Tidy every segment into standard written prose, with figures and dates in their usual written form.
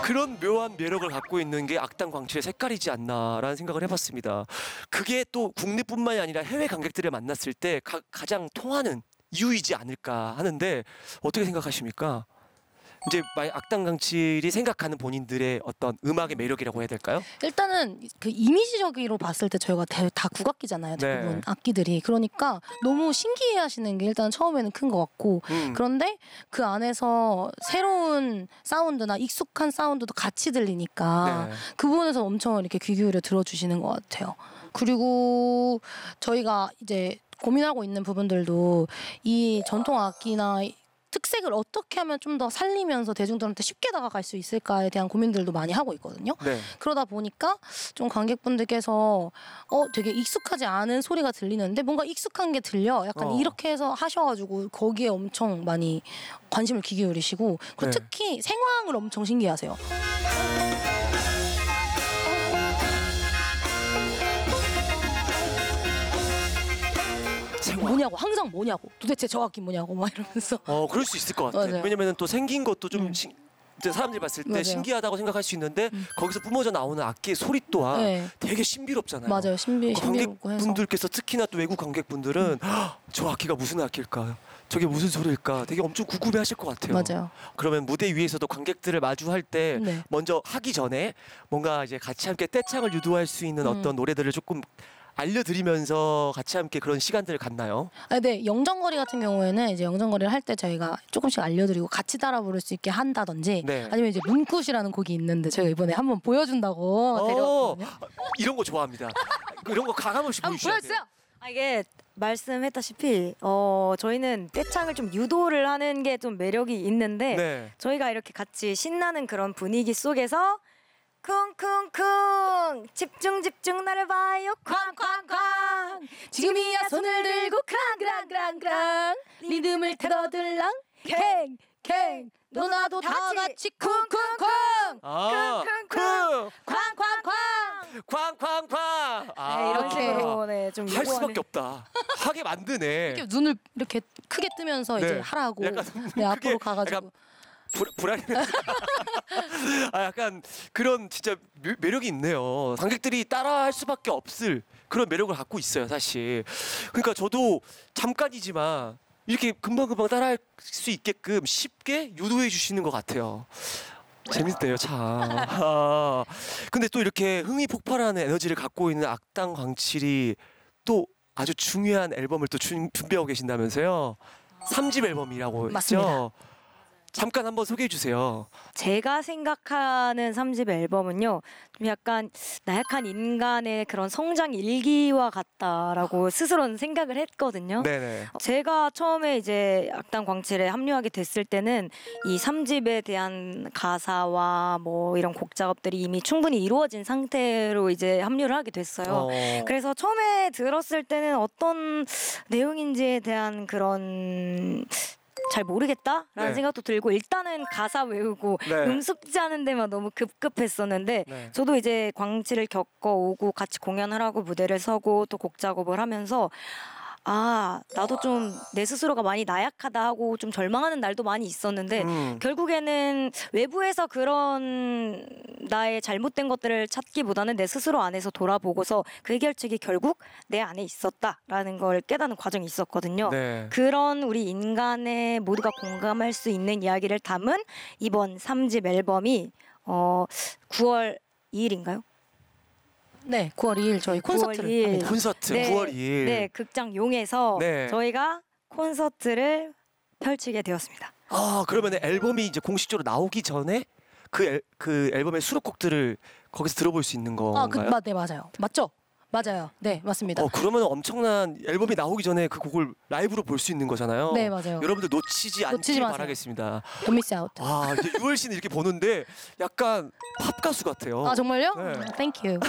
그런 묘한 매력을 갖고 있는 게 악당 광칠의 색깔이지 않나라는 생각을 해봤습니다. 그게 또 국내뿐만이 아니라 해외 관객들을 만났을 때 가장 통하는 이유이지 않을까 하는데 어떻게 생각하십니까? 이제 악당 강칠이 생각하는 본인들의 어떤 음악의 매력이라고 해야 될까요? 일단은 그 이미지적으로 봤을 때 저희가 다 국악기잖아요. 대부분 네. 악기들이. 그러니까 너무 신기해하시는 게 일단 처음에는 큰 것 같고 그런데 그 안에서 새로운 사운드나 익숙한 사운드도 같이 들리니까 네. 그 부분에서 엄청 이렇게 귀 기울여 들어주시는 것 같아요. 그리고 저희가 이제 고민하고 있는 부분들도 이 전통 악기나 특색을 어떻게 하면 좀 더 살리면서 대중들한테 쉽게 다가갈 수 있을까에 대한 고민들도 많이 하고 있거든요. 네. 그러다 보니까 좀 관객분들께서 되게 익숙하지 않은 소리가 들리는데 뭔가 익숙한 게 들려. 약간 이렇게 해서 하셔가지고 거기에 엄청 많이 관심을 기울이시고 그리고 네. 특히 생황을 엄청 신기해하세요. 뭐냐고 항상 뭐냐고 도대체 저 악기 뭐냐고 막 이러면서 그럴 수 있을 것 같아요. 맞아요. 왜냐면은 또 생긴 것도 좀 사람들이 봤을 때 맞아요. 신기하다고 생각할 수 있는데 거기서 뿜어져 나오는 악기의 소리 또한 네. 되게 신비롭잖아요. 맞아요. 신비롭고 해서 관객분들께서 특히나 또 외국 관객분들은 저 악기가 무슨 악기일까? 저게 무슨 소리일까? 되게 엄청 궁금해하실 것 같아요. 맞아요. 그러면 무대 위에서도 관객들을 마주할 때 네. 먼저 하기 전에 뭔가 이제 같이 함께 떼창을 유도할 수 있는 어떤 노래들을 조금 알려드리면서 같이 함께 그런 시간들을 갖나요? 네, 영정거리 같은 경우에는 이제 영정거리를 할 때 저희가 조금씩 알려드리고 같이 따라 부를 수 있게 한다든지 네. 아니면 이제 문굿이라는 곡이 있는데 저희가 이번에 한번 보여준다고 데려왔거든요. 이런 거 좋아합니다. 이런 거 가감 없이 한번 보여주셔야 돼요. 보여주세요. 이게 말씀했다시피 저희는 떼창을 좀 유도를 하는 게 좀 매력이 있는데 네. 저희가 이렇게 같이 신나는 그런 분위기 속에서 쿵쿵쿵 집중 나를 봐요 쾅쾅쾅 지금이야 손을 들고 크랑크랑크랑크랑 리듬을 타거들랑 캥캥 너나도 다 같이 쿵쿵쿵 쿵! 쾅쾅쾅 쾅쾅쾅! 네, 이런 이렇게 식으로 네, 좀 할 수밖에 요구하는 없다. 하게 만드네. 이렇게 눈을 이렇게 크게 뜨면서 네. 이제 하라고 약간 네, 앞으로 크게 가가지고 약간 불안해면서 약간 그런 진짜 매력이 있네요. 관객들이 따라할 수밖에 없을 그런 매력을 갖고 있어요, 사실. 그러니까 저도 잠깐이지만 이렇게 금방금방 따라할 수 있게끔 쉽게 유도해 주시는 것 같아요. 재밌네요, 참. 근데 또 이렇게 흥이 폭발하는 에너지를 갖고 있는 악당 광칠이 또 아주 중요한 앨범을 또 준비하고 계신다면서요? 3집 앨범이라고 맞습니다. 했죠? 잠깐 한번 소개해 주세요. 제가 생각하는 3집 앨범은요 좀 약간 나약한 인간의 그런 성장 일기와 같다라고 스스로는 생각을 했거든요. 네네. 제가 처음에 이제 악당 광칠에 합류하게 됐을 때는 이 3집에 대한 가사와 뭐 이런 곡 작업들이 이미 충분히 이루어진 상태로 이제 합류를 하게 됐어요. 그래서 처음에 들었을 때는 어떤 내용인지에 대한 그런 잘 모르겠다라는 네. 생각도 들고 일단은 가사 외우고 네. 음습지 하는 데만 너무 급급했었는데 네. 저도 이제 광칠을 겪어오고 같이 공연을 하고 무대를 서고 또 곡 작업을 하면서 나도 좀 내 스스로가 많이 나약하다 하고 좀 절망하는 날도 많이 있었는데 결국에는 외부에서 그런 나의 잘못된 것들을 찾기보다는 내 스스로 안에서 돌아보고서 그 해결책이 결국 내 안에 있었다라는 걸 깨닫는 과정이 있었거든요. 네. 그런 우리 인간의 모두가 공감할 수 있는 이야기를 담은 이번 3집 앨범이 9월 2일인가요? 네, 9월 2일 저희 9월 콘서트를 2일. 합니다. 콘서트 네, 9월 2일. 네, 극장 용에서 네. 저희가 콘서트를 펼치게 되었습니다. 그러면 앨범이 이제 공식적으로 나오기 전에 그 앨범의 수록곡들을 거기서 들어볼 수 있는 건가요? 네, 맞아요. 맞죠? 맞아요. 네, 맞습니다. 그러면 엄청난 앨범이 나오기 전에 그 곡을 라이브로 볼 수 있는 거잖아요. 네, 맞아요. 여러분들 놓치지 않길 마세요. 바라겠습니다. Don't miss out. 이제 유월 씨는 이렇게 보는데 약간 팝 가수 같아요. 정말요? 네. Thank you.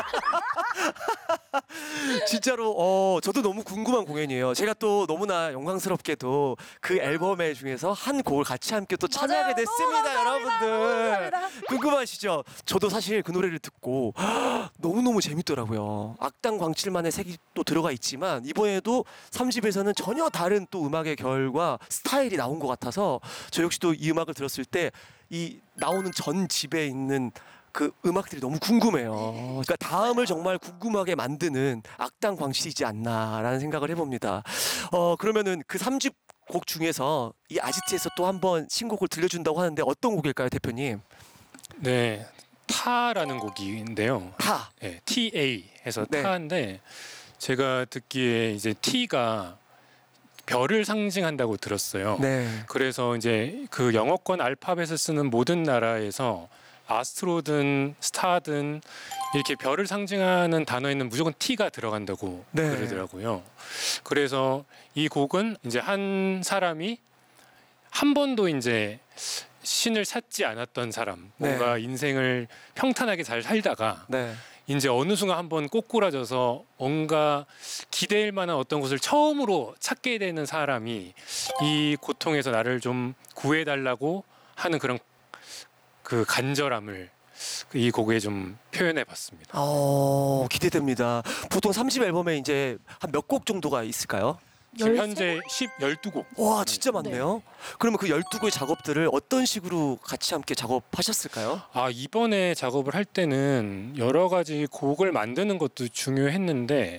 진짜로 저도 너무 궁금한 공연이에요. 제가 또 너무나 영광스럽게도 그 앨범 중에서 한 곡을 같이 함께 또 참여하게 됐습니다, 여러분들. 궁금하시죠? 저도 사실 그 노래를 듣고 너무너무 재밌더라고요. 악당 광칠만의 색이 또 들어가 있지만 이번에도 3집에서는 전혀 다른 또 음악의 결과 스타일이 나온 것 같아서 저 역시 또 이 음악을 들었을 때 이 나오는 전 집에 있는 그 음악들이 너무 궁금해요. 그러니까 다음을 정말 궁금하게 만드는 악당 광실이지 않나라는 생각을 해봅니다. 그러면은 그 3집 곡 중에서 이 아지트에서 또 한번 신곡을 들려준다고 하는데 어떤 곡일까요, 대표님? 네, 타라는 곡인데요. 타. 네, TA 해서 네. 타인데 제가 듣기에 이제 T가 별을 상징한다고 들었어요. 네. 그래서 이제 그 영어권 알파벳을 쓰는 모든 나라에서 아스트로든 스타든 이렇게 별을 상징하는 단어에는 무조건 T가 들어간다고 네. 그러더라고요. 그래서 이 곡은 이제 한 사람이 한 번도 이제 신을 찾지 않았던 사람, 뭔가 인생을 평탄하게 잘 살다가 네. 이제 어느 순간 한번 꼬꾸라져서 뭔가 기댈 만한 어떤 곳을 처음으로 찾게 되는 사람이 이 고통에서 나를 좀 구해달라고 하는 그런 그 간절함을 이 곡에 좀 표현해봤습니다. 기대됩니다. 보통 3집 앨범에 이제 한 몇 곡 정도가 있을까요? 지금 13? 현재 12곡. 와, 진짜 많네요. 그러면 그 12곡의 작업들을 어떤 식으로 같이 함께 작업하셨을까요? 아, 이번에 작업을 할 때는 여러 가지 곡을 만드는 것도 중요했는데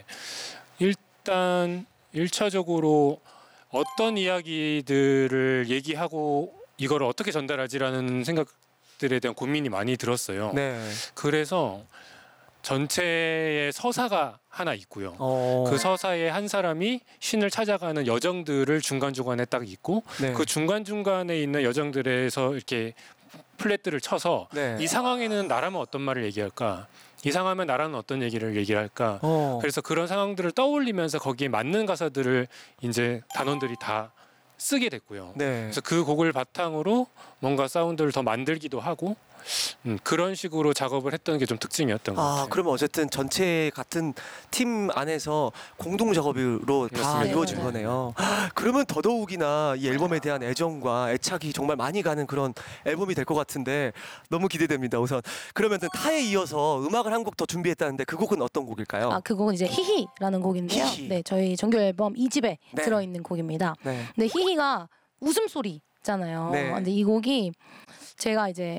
일단 1차적으로 어떤 이야기들을 얘기하고 이걸 어떻게 전달하지라는 생각들에 대한 고민이 많이 들었어요. 네. 그래서 전체의 서사가 하나 있고요. 그 서사에 한 사람이 신을 찾아가는 여정들을 중간중간에 딱 있고 네. 그 중간중간에 있는 여정들에서 이렇게 플랫들을 쳐서 네. 이 상황에는 나라면 어떤 말을 얘기할까? 이 상황이면 나라는 어떤 얘기를 얘기할까? 그래서 그런 상황들을 떠올리면서 거기에 맞는 가사들을 이제 단원들이 다 쓰게 됐고요. 네. 그래서 그 곡을 바탕으로 뭔가 사운드를 더 만들기도 하고 그런 식으로 작업을 했던 게 좀 특징이었던 것 같아요. 그러면 어쨌든 전체 같은 팀 안에서 공동 작업으로 다 그렇습니다. 이루어진 네, 거네요. 그러면 더더욱이나 이 앨범에 대한 애정과 애착이 정말 많이 가는 그런 앨범이 될 것 같은데 너무 기대됩니다. 우선 그러면 타에 이어서 음악을 한 곡 더 준비했다는데 그 곡은 어떤 곡일까요? 그 곡은 이제 히히라는 곡인데요. 히히. 네, 저희 정규 앨범 2집에 네. 들어있는 곡입니다. 네. 근데 히히가 웃음소리잖아요. 네. 근데 이 곡이 제가 이제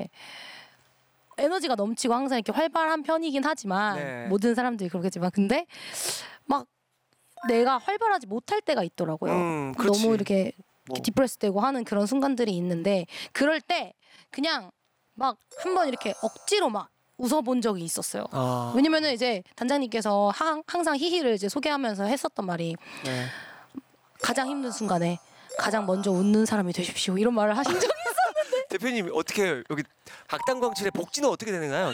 에너지가 넘치고 항상 이렇게 활발한 편이긴 하지만 네. 모든 사람들이 그렇겠지만 근데 막 내가 활발하지 못할 때가 있더라고요. 그렇지. 너무 이렇게 뭐. 디프레스되고 하는 그런 순간들이 있는데 그럴 때 그냥 막 한번 이렇게 억지로 막 웃어본 적이 있었어요. 왜냐면은 이제 단장님께서 항상 히히를 이제 소개하면서 했었던 말이 네. 가장 힘든 순간에 가장 먼저 웃는 사람이 되십시오 이런 말을 하신 적이 대표님 어떻게 여기 악당광칠의 복지는 어떻게 되나요?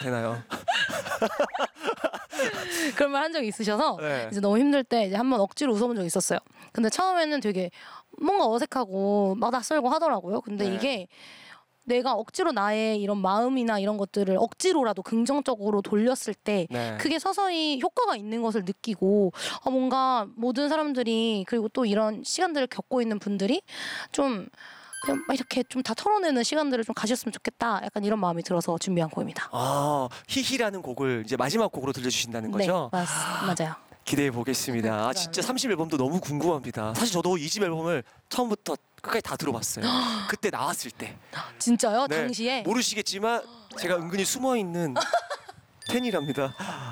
그런 말 한 적이 있으셔서 네. 이제 너무 힘들 때 이제 한번 억지로 웃어본 적이 있었어요. 근데 처음에는 되게 뭔가 어색하고 막 낯설고 하더라고요. 근데 네. 이게 내가 억지로 나의 이런 마음이나 이런 것들을 억지로라도 긍정적으로 돌렸을 때 네. 그게 서서히 효과가 있는 것을 느끼고 뭔가 모든 사람들이 그리고 또 이런 시간들을 겪고 있는 분들이 좀 그냥 막 이렇게 좀 다 털어내는 시간들을 좀 가졌으면 좋겠다. 약간 이런 마음이 들어서 준비한 곡입니다. 히히라는 곡을 이제 마지막 곡으로 들려주신다는 거죠? 네, 맞아요. 기대해 보겠습니다. 진짜 30 앨범도 너무 궁금합니다. 사실 저도 2집 앨범을 처음부터 끝까지 다 들어봤어요. 그때 나왔을 때. 진짜요? 네, 당시에? 모르시겠지만 제가 은근히 숨어 있는 팬이랍니다.